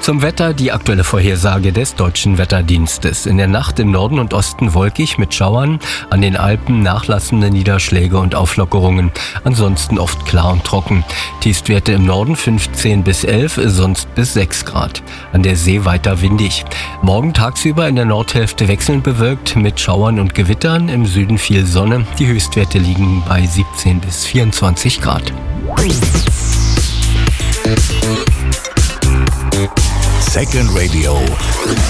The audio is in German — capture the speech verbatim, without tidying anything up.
Zum Wetter die aktuelle Vorhersage des Deutschen Wetterdienstes. In der Nacht im Norden und Osten wolkig mit Schauern, an den Alpen nachlassende Niederschläge und Auflockerungen. Ansonsten oft klar und trocken. Tiefstwerte im Norden fünfzehn bis elf, sonst bis sechs Grad. An der See weiter windig. Morgen tagsüber in der Nordhälfte wechselnd bewölkt mit Schauern und Gewittern. Im Süden viel Sonne. Die Höchstwerte liegen bei siebzehn bis vierundzwanzig Grad. Second Radio.